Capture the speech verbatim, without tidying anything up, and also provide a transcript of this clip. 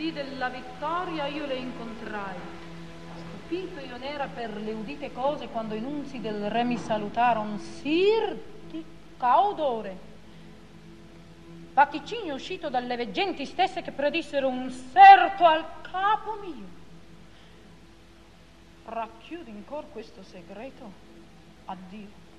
dì della vittoria io le incontrai. Stupito io n'era per le udite cose quando i nunzi del re mi salutaron. Sir, di caudore, vaticinio uscito dalle veggenti stesse che predissero un serto al capo mio. Racchiudi in cor questo segreto. Addio.